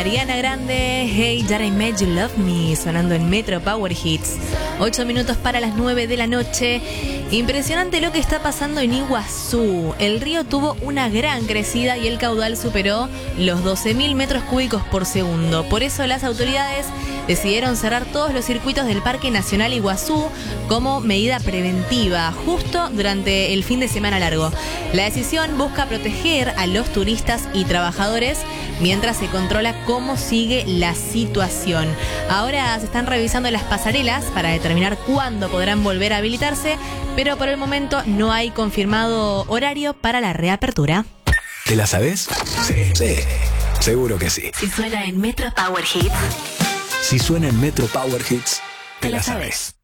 Ariana Grande, Hey, That I Made You Love Me, sonando en Metro Power Hits. 8 minutos para las 9 de la noche. Impresionante lo que está pasando en Iguazú. El río tuvo una gran crecida y el caudal superó los 12.000 metros cúbicos por segundo. Por eso las autoridades decidieron cerrar todos los circuitos del Parque Nacional Iguazú como medida preventiva, justo durante el fin de semana largo. La decisión busca proteger a los turistas y trabajadores mientras se controla cómo sigue la situación. Ahora se están revisando las pasarelas para determinar cuándo podrán volver a habilitarse, pero por el momento no hay confirmado horario para la reapertura. ¿Te la sabes? Sí, seguro que sí. Si suena en Metro Power Hits. Si suena en Metro Power Hits, te la sabes.